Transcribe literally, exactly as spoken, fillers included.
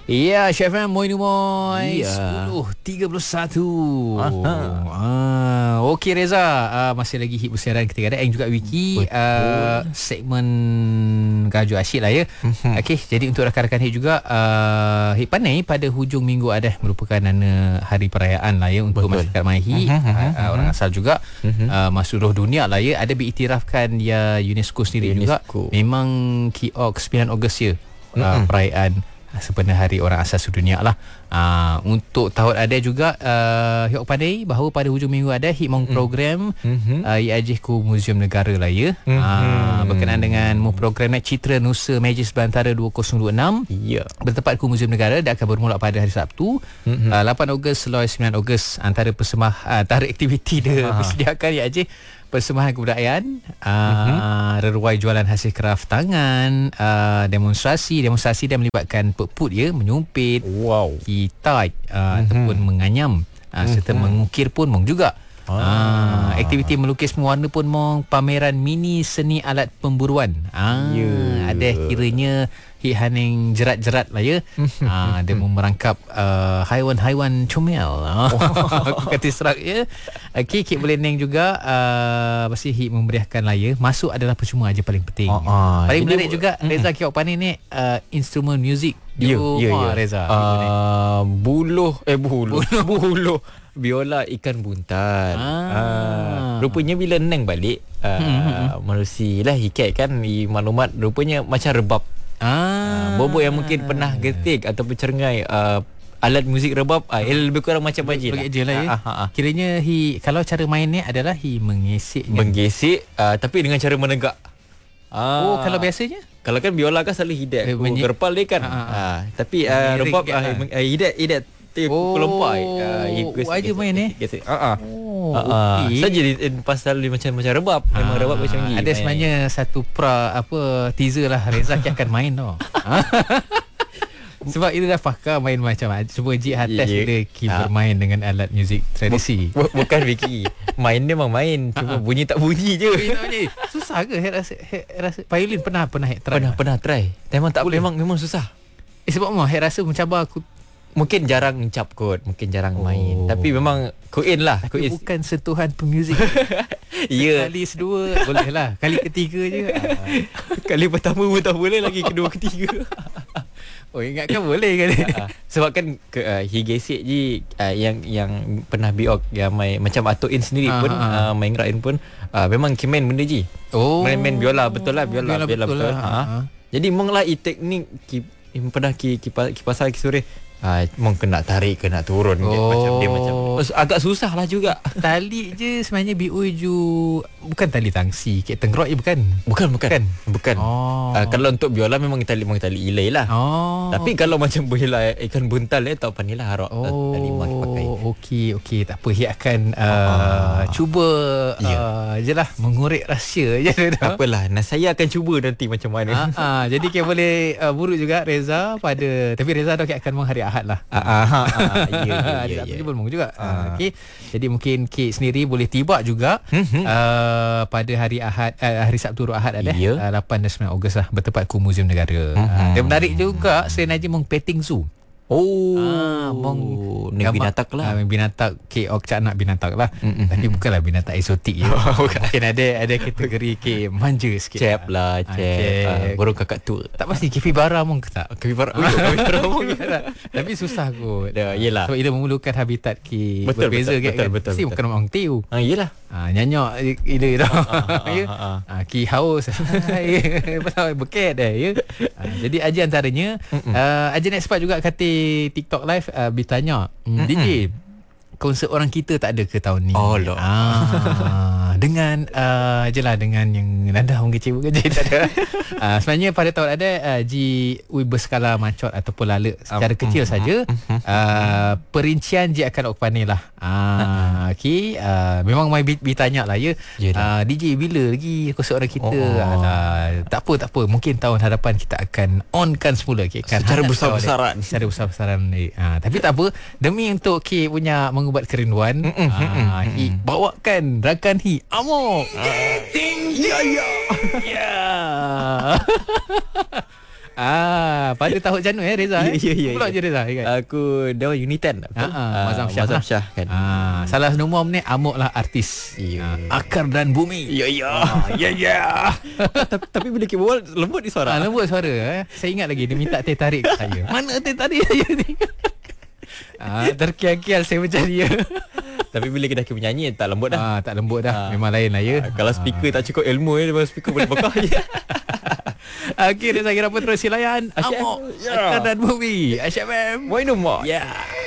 Ya, Chef M, Moin Moin. Ya. sepuluh tiga puluh satu. Ah, Okey Reza, uh, masih lagi hit bersiaran ketika ada Eng juga Wiki. Uh, segmen Gaju Asyik lah ya. Okey, jadi untuk rakan-rakan hit juga, uh, hit pandai pada hujung minggu ada merupakan nana hari perayaan lah ya untuk Betul. masyarakat Mahi. uh, uh, orang asal juga uh, seluruh dunia lah ya. Ada diiktirafkan ya UNESCO sendiri UNESCO. juga. Memang kiok sembilan Ogos ya. Uh, perayaan sebenarnya hari orang asal sedunia lah. Uh, untuk tahun ada juga uh, Hiok pandai bahawa pada hujung minggu ada hikmah mm. program mm-hmm. uh, iajih ku Muzium Negara lah ya. Mm-hmm. Uh, berkenaan dengan mu program Citra Nusa Majlis Belantara dua ribu dua puluh enam. Ya. Yeah. Bertempat ku Muzium Negara dia akan bermula pada hari Sabtu mm-hmm. uh, lapan Ogos seloi sembilan Ogos. Antara persembah uh, antara aktiviti dia disediakan iajih persembahan kebudayaan, uh, uh-huh. reruai jualan hasil kraf tangan, uh, demonstrasi demonstrasi dan melibatkan peput ya, menyumpit, wow, kitai, uh, uh-huh. ataupun menganyam, uh, uh-huh. serta mengukir pun mong juga. Ah. Uh, aktiviti melukis mewarna pun mong, pameran mini seni alat pemburuan. Ah, yeah. Ada kiranya hit haning jerat-jerat lah ya. Ah, dia merangkap uh, haiwan-haiwan comel. Aku kata serak ya. Okey, Kit boleh neng juga uh, pasti hit memberiakan lah ya. Masuk adalah percuma aja paling penting. Uh, uh, paling menarik juga mm. Reza Kiok Pani ni uh, instrumen muzik. Ya, ya, ya. Reza. Uh, buluh eh buluh. Buluh. Biola ikan buntal. Ah. Uh, rupanya bila neng balik uh, hmm. manusia lah hikat kan i maklumat rupanya macam rebab. Ah. Uh, bobo yang mungkin pernah getik ataupun cerengai uh, alat muzik rebab, uh, lebih kurang macam bajet lah. Je lah ya. Uh, uh, uh. Kiranya hi kalau cara mainnya adalah hi menggesek. Menggesek uh, tapi dengan cara menegak. Ah. Oh, kalau biasanya? Kalau kan biola kan selalu hidat. Eh, oh, gerpal dia kan. Uh, uh. Uh, tapi uh, rebab uh, uh, hidat hidat Oh, kelompai. Uh, aja main ni. Biasa. Ha ah. Oh, uh, okay. Saja di pasal dia macam macam rebab. Memang uh, rebab macam ni. Ada sebenarnya satu pra apa teaser lah Reza akan main tau. Sebab itu dah pakar main macam cuba Jik Hatas yeah, dia yeah. bermain ha. dengan alat muzik tradisi. Buk, bukan Vicky. Main dia memang main, cuma bunyi tak bunyi je. Bunyi. Susah ke head rasa, head rasa violin pernah pernah head try. Pernah pernah try. Memang tak boleh. memang memang susah. Eh, sebab apa head rasa mencabar aku. Mungkin jarang cap kot, mungkin jarang oh. main. Tapi memang kuin lah. Tapi kuin. Bukan sentuhan pemuzik. Ya. Kali kedua boleh lah. Kali ketiga je. Kali pertama pun tak boleh lagi, kedua ketiga. Oh, ingatkan boleh kan? Sebab kan ke, uh, Higesik je uh, yang yang pernah biok yang main macam Atoin sendiri uh, pun uh, main rain pun uh, memang kimen benda je. Oh. Main main biola betul lah, biola biola, biola betul. betul. Lah. Ha. Ha. Jadi mong lah i teknik ki pernah ki kipas kipas sore. Ah, mong kena tarik, kena turun oh. macam dia macam agak susah lah juga. Tali je sebenarnya B U ju bukan tali tangsi, kek tengrok je bukan. Bukan bukan. Bukan. bukan. Oh. Uh, kalau untuk biola memang tali memang tali ilai lah. Oh. Tapi kalau macam biola ikan buntal eh tak pandai lah harap oh. tali memang pakai. Okey okey tak apa, Hik akan uh, oh. cuba yeah. uh, jelah mengorek rahsia je. Tak apalah. Nah, saya akan cuba nanti macam mana. Ah, ah. Jadi kek boleh uh, buruk juga Reza pada tapi Reza dah kek akan menghari Ahad lah. Ah, ah, ah, ah, ya ya ya. Boleh juga. Ah. Okey. Jadi mungkin Kik sendiri boleh tiba juga mm-hmm. uh, pada hari Ahad uh, hari Sabtu Ahad ada yeah. uh, lapan dan sembilan Ogos lah bertempat ku Muzium Negara. Mm-hmm. Uh, dan menarik juga selain aja mong petting zoo. Oh, ah, mong binatang lah. Ah, binatang K ok cak nak binatang lah. Mm-hmm. Tapi bukanlah binatang eksotik ya. Mungkin ada ada kategori K manja sikit. Cep lah, cep. Ah, burung kakak tua. Tak pasti capybara mong ke tak? Capybara. Capybara mong. Tapi susah kot. Dah, yalah. Sebab ia memerlukan habitat K betul, berbeza betul, kan. Betul, betul, Mesti bukan orang tiu. Ah, yalah. Ah, nyanyok ide dah. Ya. Ah, Ki haus. Pasal beket dah ya. Ah, jadi aja antaranya uh, aja next part juga kata TikTok live uh, bertanya mm, D J konsert orang kita tak ada ke tahun ni? Oh loh. Ah, dengan uh, je lah dengan yang nada orang kecewa ke je tak ada. Uh, sebenarnya pada tahun ada uh, Ji we berskala macot ataupun lala secara um, kecil um, saja. Um, uh, perincian je akan okpane lah. Ah, okey. Uh, memang mai bertanya lah ya. Uh, D J bila lagi konsert orang kita? Oh. Alah, tak apa tak apa. Mungkin tahun hadapan kita akan onkan semula okay, kan. Secara besar-besaran. Secara besar-besaran. Uh, tapi tak apa. Demi untuk K punya mengubat kerinduan, mm-mm, uh, mm-mm. Hi bawakan rakan Hi Amok. Uh, ya ya. Ya. Ah, pada tahun Januari eh Reza eh. Ya ya ya. Pula je Reza kan. Aku Dewan Uniten. Ha ah, Mazam Syah. Mazam Syah kan. Ah, salah nombor ni Amok lah artis. Ya. Ah, Akar dan Bumi. Ya ya. Ya ya. tapi, tapi bila kita berbual lembut di suara. Ah, lembut suara eh. Saya ingat lagi dia minta teh tarik kat saya. Mana teh tarik saya ni? Ah, terkial-kial saya mencari dia. Tapi bila kita dah menyanyi tak lembut dah. Ah, tak lembut dah. Ah. Memang lain lah ya. Ah, kalau speaker ah. tak cukup ilmu ni, eh, speaker boleh bekah je. Okey, saya kira apa terus silayan. Amok. Ya. Akar dan Bumi. Aisyah Mem. Why no more? Ya. Yeah.